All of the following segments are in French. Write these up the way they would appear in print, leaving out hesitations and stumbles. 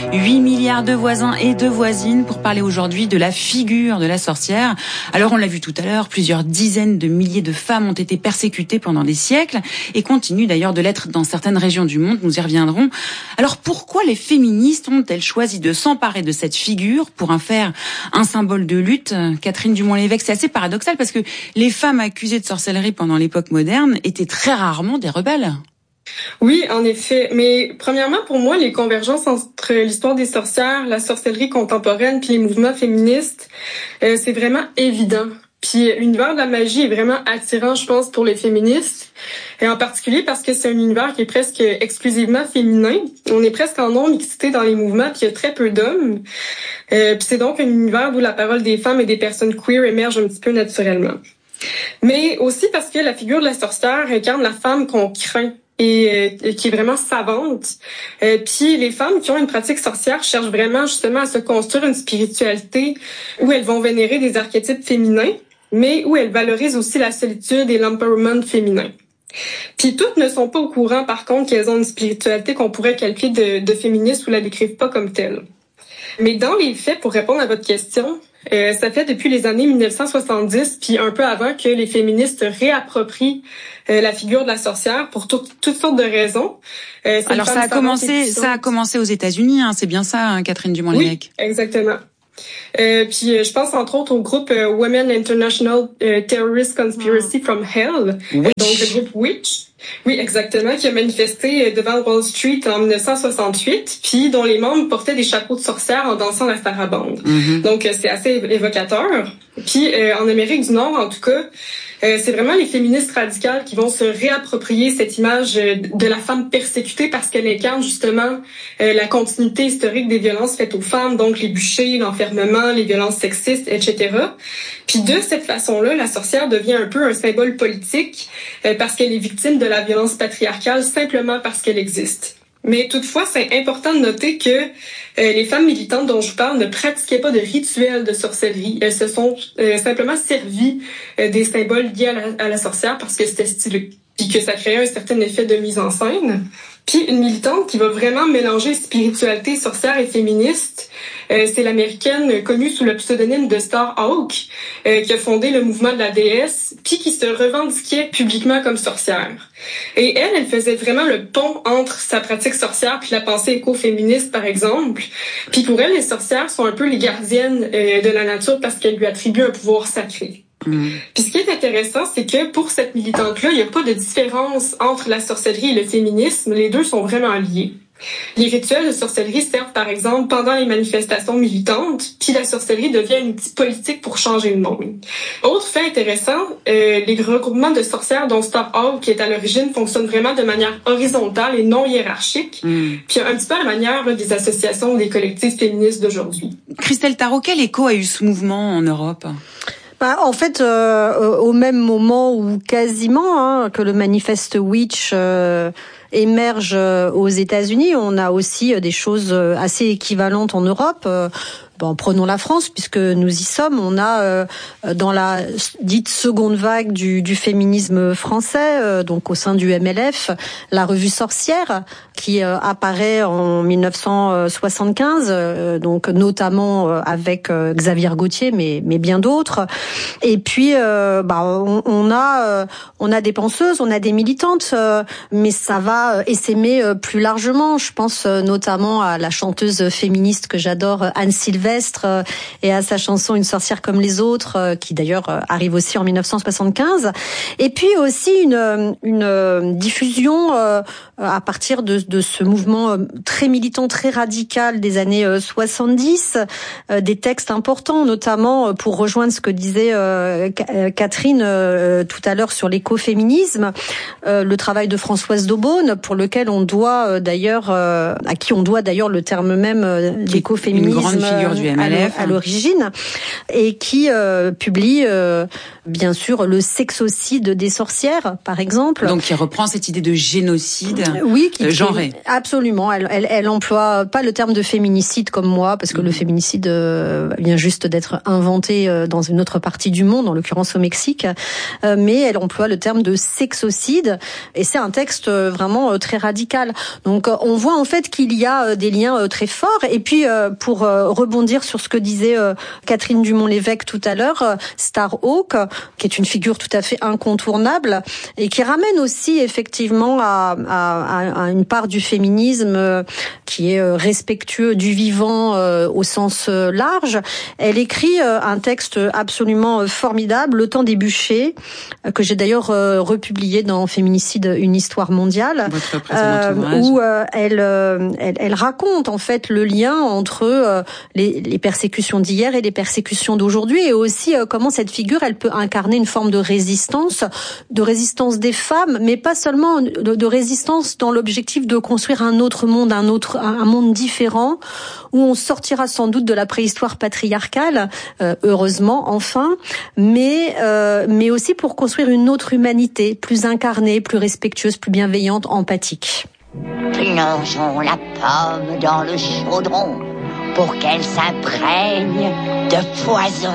8 milliards de voisins et de voisines pour parler aujourd'hui de la figure de la sorcière. Alors on l'a vu tout à l'heure, plusieurs dizaines de milliers de femmes ont été persécutées pendant des siècles et continuent d'ailleurs de l'être dans certaines régions du monde, nous y reviendrons. Alors pourquoi les féministes ont-elles choisi de s'emparer de cette figure pour en faire un symbole de lutte? Catherine Dumont-Lévesque, c'est assez paradoxal parce que les femmes accusées de sorcellerie pendant l'époque moderne étaient très rarement des rebelles. Oui, en effet. Mais premièrement, pour moi, les convergences entre l'histoire des sorcières, la sorcellerie contemporaine puis les mouvements féministes, c'est vraiment évident. Puis l'univers de la magie est vraiment attirant, je pense, pour les féministes. Et en particulier parce que c'est un univers qui est presque exclusivement féminin. On est presque en non-mixité dans les mouvements, puis il y a très peu d'hommes. Puis c'est donc un univers où la parole des femmes et des personnes queer émerge un petit peu naturellement. Mais aussi parce que la figure de la sorcière incarne la femme qu'on craint et qui est vraiment savante. Puis les femmes qui ont une pratique sorcière cherchent vraiment justement à se construire une spiritualité où elles vont vénérer des archétypes féminins, mais où elles valorisent aussi la solitude et l'empowerment féminin. Puis toutes ne sont pas au courant, par contre, qu'elles ont une spiritualité qu'on pourrait qualifier de féministe ou la décrivent pas comme telle. Mais dans les faits, pour répondre à votre question, ça fait depuis les années 1970, puis un peu avant, que les féministes réapproprient la figure de la sorcière pour toutes sortes de raisons. Alors ça a commencé aux États-Unis, hein, c'est bien ça, hein, Catherine Dumont-Lévesque. Oui, exactement. Puis je pense entre autres au groupe Women International Terrorist Conspiracy from Hell, donc le groupe Witch. Oui, exactement, qui a manifesté devant Wall Street en 1968, puis dont les membres portaient des chapeaux de sorcières en dansant la sarabande. Donc c'est assez évocateur. Puis en Amérique du Nord, en tout cas, c'est vraiment les féministes radicales qui vont se réapproprier cette image de la femme persécutée parce qu'elle incarne justement la continuité historique des violences faites aux femmes, donc les bûchers, l'enfermement, les violences sexistes, etc. Puis de cette façon-là, la sorcière devient un peu un symbole politique parce qu'elle est victime de la violence patriarcale simplement parce qu'elle existe. Mais toutefois, c'est important de noter que les femmes militantes dont je vous parle ne pratiquaient pas de rituels de sorcellerie. Elles se sont simplement servies des symboles liés à la sorcière parce que c'était stylé, puis que ça créait un certain effet de mise en scène. Puis une militante qui va vraiment mélanger spiritualité sorcière et féministe, c'est l'américaine connue sous le pseudonyme de Starhawk, qui a fondé le mouvement de la déesse, puis qui se revendiquait publiquement comme sorcière. Et elle faisait vraiment le pont entre sa pratique sorcière puis la pensée écoféministe, par exemple. Puis pour elle, les sorcières sont un peu les gardiennes de la nature parce qu'elles lui attribuent un pouvoir sacré. Puis ce qui est intéressant, c'est que pour cette militante-là, il n'y a pas de différence entre la sorcellerie et le féminisme. Les deux sont vraiment liés. Les rituels de sorcellerie servent, par exemple, pendant les manifestations militantes, puis la sorcellerie devient une petite politique pour changer le monde. Autre fait intéressant, les regroupements de sorcières dont Starhawk, qui est à l'origine, fonctionnent vraiment de manière horizontale et non hiérarchique, puis un petit peu à la manière des associations ou des collectifs féministes d'aujourd'hui. Christelle Tarot, quel écho a eu ce mouvement en Europe ? En fait, au même moment où quasiment que le manifeste Witch émerge aux États-Unis, on a aussi des choses assez équivalentes en Europe. Prenons la France, puisque nous y sommes. On a dans la dite seconde vague du féminisme français, donc au sein du MLF, la revue Sorcière, qui apparaît en 1975, donc notamment avec Xavier Gauthier, mais bien d'autres. Et puis on a des penseuses, on a des militantes, mais ça va essaimer plus largement. Je pense notamment à la chanteuse féministe que j'adore, Anne Sylvestre, et à sa chanson Une sorcière comme les autres, qui d'ailleurs arrive aussi en 1975. Et puis aussi une diffusion à partir de ce mouvement très militant, très radical des années 70, des textes importants, notamment pour rejoindre ce que disait Catherine tout à l'heure sur l'écoféminisme, le travail de Françoise d'Aubonne, pour lequel on doit d'ailleurs, à qui on doit d'ailleurs le terme même d'écoféminisme. Une grande figure du MLF à l'origine, et qui publie bien sûr le sexocide des sorcières, par exemple. Donc qui reprend cette idée de génocide, genré. Absolument. Elle emploie pas le terme de féminicide comme moi, parce que le féminicide vient juste d'être inventé dans une autre partie du monde, en l'occurrence au Mexique, mais elle emploie le terme de sexocide, et c'est un texte vraiment très radical. Donc on voit en fait qu'il y a des liens très forts. Et puis pour rebondir sur ce que disait Catherine Dumont-Lévesque tout à l'heure, Starhawk, qui est une figure tout à fait incontournable et qui ramène aussi effectivement à une part du féminisme qui est respectueux du vivant au sens large. Elle écrit un texte absolument formidable, Le temps des bûchers, que j'ai d'ailleurs republié dans Féminicide, une histoire mondiale, où elle raconte en fait le lien entre les persécutions d'hier et les persécutions d'aujourd'hui, et aussi comment cette figure elle peut incarner une forme de résistance des femmes, mais pas seulement de résistance dans l'objectif de construire un autre monde, un monde différent, où on sortira sans doute de la préhistoire patriarcale, heureusement enfin, mais aussi pour construire une autre humanité, plus incarnée, plus respectueuse, plus bienveillante, empathique. Plongeons la pomme dans le chaudron pour qu'elle s'imprègne de poison.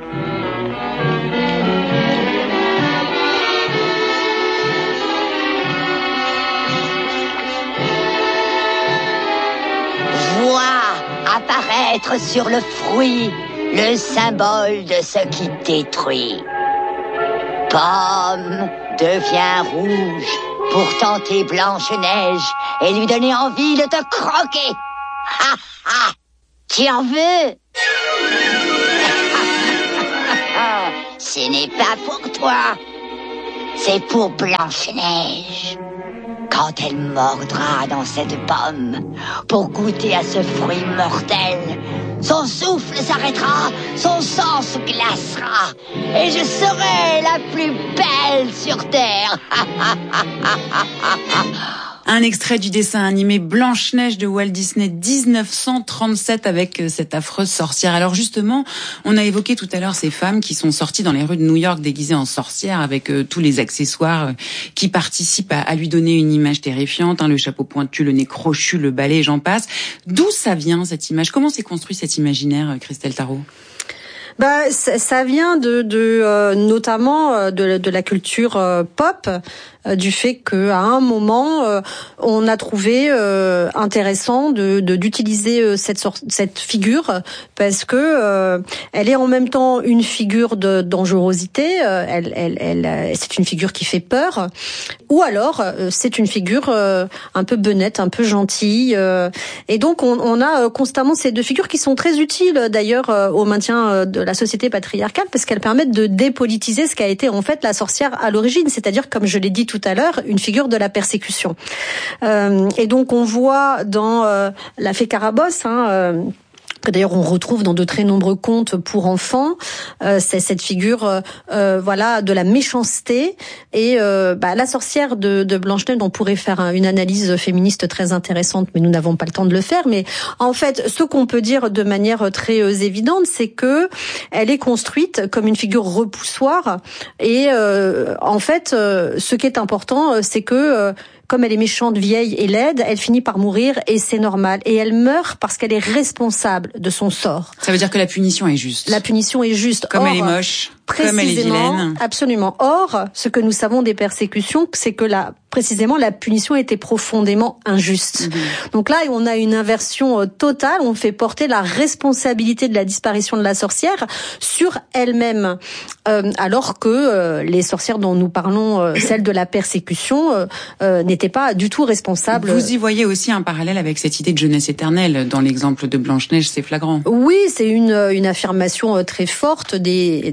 Vois apparaître sur le fruit le symbole de ce qui détruit. Pomme devient rouge pour tenter Blanche-Neige et lui donner envie de te croquer. Ha ha! Tu en veux? Ce n'est pas pour toi, c'est pour Blanche-Neige. Quand elle mordra dans cette pomme pour goûter à ce fruit mortel, son souffle s'arrêtera, son sang se glacera, et je serai la plus belle sur Terre. Un extrait du dessin animé Blanche-Neige de Walt Disney 1937 avec cette affreuse sorcière. Alors justement, on a évoqué tout à l'heure ces femmes qui sont sorties dans les rues de New York déguisées en sorcières avec tous les accessoires qui participent à lui donner une image terrifiante, le chapeau pointu, le nez crochu, le balai, j'en passe. D'où ça vient cette image? Comment s'est construit cet imaginaire, Christelle Tarot? Ça vient notamment de la culture pop, du fait qu'à un moment on a trouvé intéressant d'utiliser cette figure, parce que elle est en même temps une figure de dangerosité, c'est une figure qui fait peur, ou alors c'est une figure un peu benette, un peu gentille, et donc on a constamment ces deux figures qui sont très utiles d'ailleurs au maintien de la société patriarcale, parce qu'elles permettent de dépolitiser ce qu'a été en fait la sorcière à l'origine, c'est-à-dire, comme je l'ai dit tout à l'heure, une figure de la persécution. Et donc on voit dans la Fée Carabosse, que d'ailleurs on retrouve dans de très nombreux contes pour enfants, c'est cette figure de la méchanceté, et la sorcière de Blanche-Neige, on pourrait faire une analyse féministe très intéressante, mais nous n'avons pas le temps de le faire. Mais en fait, ce qu'on peut dire de manière très évidente, c'est que elle est construite comme une figure repoussoire, et en fait ce qui est important, c'est que comme elle est méchante, vieille et laide, elle finit par mourir, et c'est normal. Et elle meurt parce qu'elle est responsable de son sort. Ça veut dire que la punition est juste. La punition est juste. Comme elle est moche, comme elle est vilaine. Absolument. Or, ce que nous savons des persécutions, c'est que précisément, la punition était profondément injuste. Donc là, on a une inversion totale. On fait porter la responsabilité de la disparition de la sorcière sur elle-même. Alors que les sorcières dont nous parlons, celles de la persécution, n'étaient pas du tout responsables. Vous y voyez aussi un parallèle avec cette idée de jeunesse éternelle. Dans l'exemple de Blanche-Neige, c'est flagrant. Oui, c'est une affirmation très forte, une réaffirmation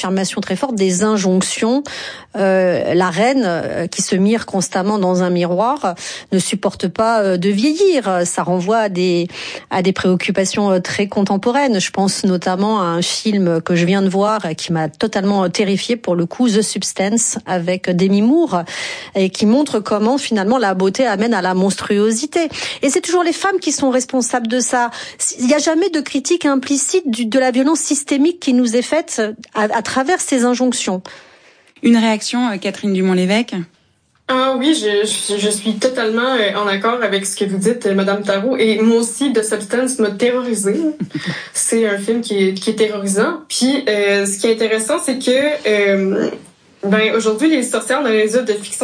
affirmation très forte des injonctions. La reine, qui se mire constamment dans un miroir, ne supporte pas de vieillir. Ça renvoie à des préoccupations très contemporaines. Je pense notamment à un film que je viens de voir qui m'a totalement terrifiée pour le coup, The Substance, avec Demi Moore, et qui montre comment finalement la beauté amène à la monstruosité. Et c'est toujours les femmes qui sont responsables de ça. Il n'y a jamais de critique implicite de la violence systémique qui nous est faite à travers ces injonctions. Une réaction, Catherine Dumont-Lévesque? Ah oui, je suis totalement en accord avec ce que vous dites, Madame Tarot. Et moi aussi, The Substance m'a terrorisée. C'est un film qui est terrorisant. Puis, ce qui est intéressant, c'est que aujourd'hui, les sorcières dans les œuvres de fiction